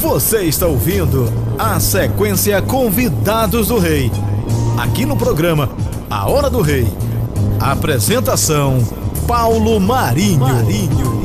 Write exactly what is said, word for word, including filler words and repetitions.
Você está ouvindo a sequência Convidados do Rei. Aqui no programa A Hora do Rei. Apresentação Paulo Marinho. Marinho.